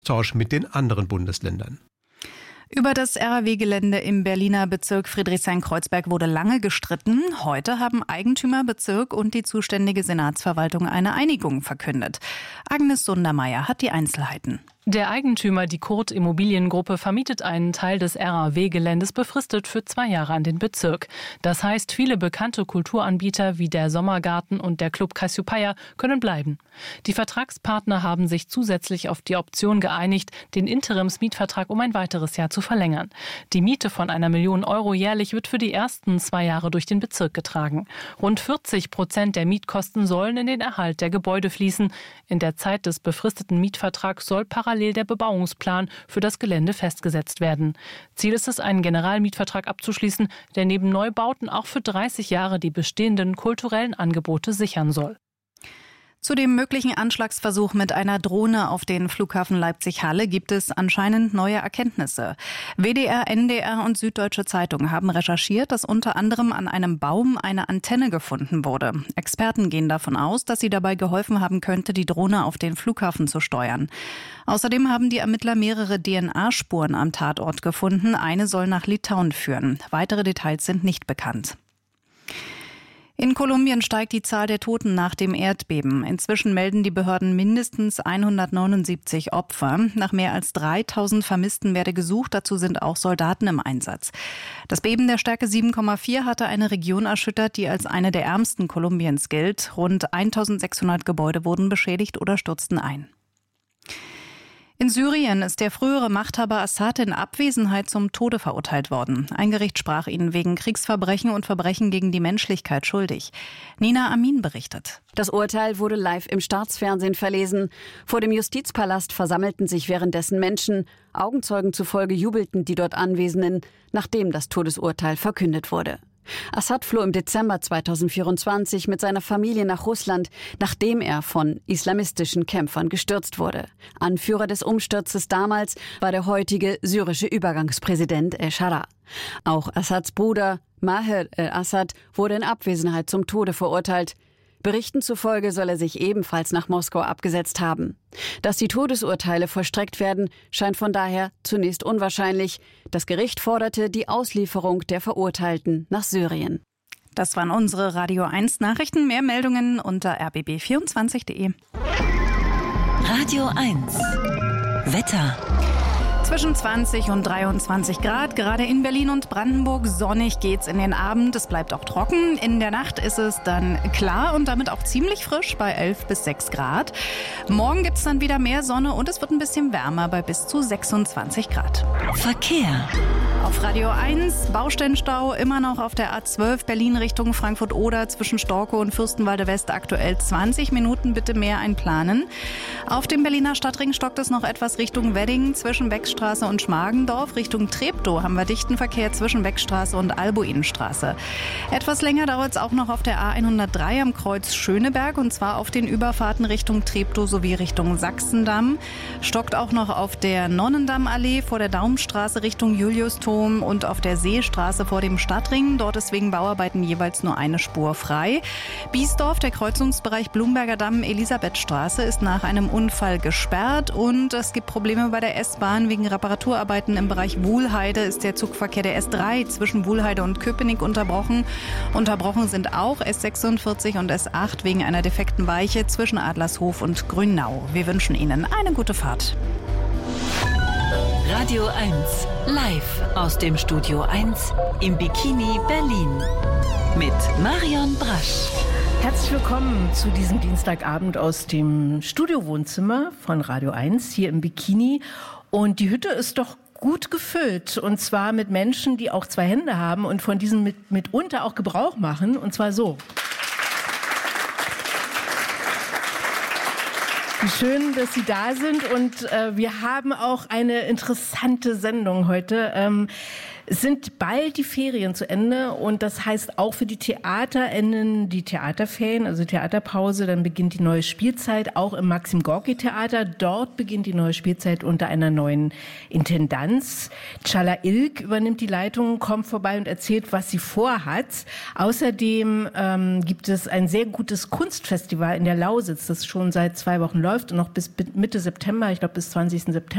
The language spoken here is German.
Austausch mit den anderen Bundesländern. Über das RAW-Gelände im Berliner Bezirk Friedrichshain-Kreuzberg wurde lange gestritten. Heute haben Eigentümer, Bezirk und die zuständige Senatsverwaltung eine Einigung verkündet. Agnes Sundermeier hat die Einzelheiten. Der Eigentümer, die Kurt Immobiliengruppe, vermietet einen Teil des RAW-Geländes befristet für 2 Jahre an den Bezirk. Das heißt, viele bekannte Kulturanbieter wie der Sommergarten und der Club Cassiopeia können bleiben. Die Vertragspartner haben sich zusätzlich auf die Option geeinigt, den Interimsmietvertrag um ein weiteres Jahr zu verlängern. Die Miete von 1 Million Euro jährlich wird für die ersten 2 Jahre durch den Bezirk getragen. Rund 40% der Mietkosten sollen in den Erhalt der Gebäude fließen. In der Zeit des befristeten Mietvertrags soll parallel der Bebauungsplan für das Gelände festgesetzt werden. Ziel ist es, einen Generalmietvertrag abzuschließen, der neben Neubauten auch für 30 Jahre die bestehenden kulturellen Angebote sichern soll. Zu dem möglichen Anschlagsversuch mit einer Drohne auf den Flughafen Leipzig-Halle gibt es anscheinend neue Erkenntnisse. WDR, NDR und Süddeutsche Zeitung haben recherchiert, dass unter anderem an einem Baum eine Antenne gefunden wurde. Experten gehen davon aus, dass sie dabei geholfen haben könnte, die Drohne auf den Flughafen zu steuern. Außerdem haben die Ermittler mehrere DNA-Spuren am Tatort gefunden. Eine soll nach Litauen führen. Weitere Details sind nicht bekannt. In Kolumbien steigt die Zahl der Toten nach dem Erdbeben. Inzwischen melden die Behörden mindestens 179 Opfer. Nach mehr als 3000 Vermissten werde gesucht. Dazu sind auch Soldaten im Einsatz. Das Beben der Stärke 7,4 hatte eine Region erschüttert, die als eine der ärmsten Kolumbiens gilt. Rund 1600 Gebäude wurden beschädigt oder stürzten ein. In Syrien ist der frühere Machthaber Assad in Abwesenheit zum Tode verurteilt worden. Ein Gericht sprach ihn wegen Kriegsverbrechen und Verbrechen gegen die Menschlichkeit schuldig. Nina Amin berichtet. Das Urteil wurde live im Staatsfernsehen verlesen. Vor dem Justizpalast versammelten sich währenddessen Menschen. Augenzeugen zufolge jubelten die dort Anwesenden, nachdem das Todesurteil verkündet wurde. Assad floh im Dezember 2024 mit seiner Familie nach Russland, nachdem er von islamistischen Kämpfern gestürzt wurde. Anführer des Umsturzes damals war der heutige syrische Übergangspräsident El-Shara. Auch Assads Bruder Maher el-Assad wurde in Abwesenheit zum Tode verurteilt. Berichten zufolge soll er sich ebenfalls nach Moskau abgesetzt haben. Dass die Todesurteile vollstreckt werden, scheint von daher zunächst unwahrscheinlich. Das Gericht forderte die Auslieferung der Verurteilten nach Syrien. Das waren unsere Radio 1 Nachrichten. Mehr Meldungen unter rbb24.de. Radio 1 Wetter. Zwischen 20 und 23 Grad, gerade in Berlin und Brandenburg. Sonnig geht's in den Abend, es bleibt auch trocken. In der Nacht ist es dann klar und damit auch ziemlich frisch bei 11 bis 6 Grad. Morgen gibt's dann wieder mehr Sonne und es wird ein bisschen wärmer bei bis zu 26 Grad. Verkehr. Auf Radio 1, Baustellenstau immer noch auf der A12 Berlin Richtung Frankfurt-Oder zwischen Storkow und Fürstenwalde West aktuell 20 Minuten, bitte mehr einplanen. Auf dem Berliner Stadtring stockt es noch etwas Richtung Wedding zwischen Beckstraße und Schmargendorf. Richtung Treptow haben wir dichten Verkehr zwischen Beckstraße und Albuinenstraße. Etwas länger dauert es auch noch auf der A103 am Kreuz Schöneberg und zwar auf den Überfahrten Richtung Treptow sowie Richtung Sachsendamm. Stockt auch noch auf der Nonnendammallee vor der Daumenstraße Richtung Juliusturm und auf der Seestraße vor dem Stadtring. Dort ist wegen Bauarbeiten jeweils nur eine Spur frei. Biesdorf, der Kreuzungsbereich Blumberger Damm, Elisabethstraße ist nach einem Unfall gesperrt und es gibt Probleme bei der S-Bahn. Wegen Reparaturarbeiten im Bereich Wuhlheide ist der Zugverkehr der S3 zwischen Wuhlheide und Köpenick unterbrochen. Unterbrochen sind auch S46 und S8 wegen einer defekten Weiche zwischen Adlershof und Grünau. Wir wünschen Ihnen eine gute Fahrt. Radio 1 live aus dem Studio 1 im Bikini Berlin mit Marion Brasch. Herzlich willkommen zu diesem Dienstagabend aus dem Studiowohnzimmer von Radio 1 hier im Bikini. Und die Hütte ist doch gut gefüllt und zwar mit Menschen, die auch 2 Hände haben und von diesen mitunter auch Gebrauch machen und zwar so. Wie schön, dass Sie da sind und wir haben auch eine interessante Sendung heute. Es sind bald die Ferien zu Ende und das heißt auch für die TheaterInnen die Theaterferien, also Theaterpause. Dann beginnt die neue Spielzeit auch im Maxim-Gorki-Theater. Dort beginnt die neue Spielzeit unter einer neuen Intendanz. Çağla İlk übernimmt die Leitung, kommt vorbei und erzählt, was sie vorhat. Außerdem gibt es ein sehr gutes Kunstfestival in der Lausitz, das schon seit 2 Wochen läuft und noch bis Mitte September, ich glaube bis 20. September.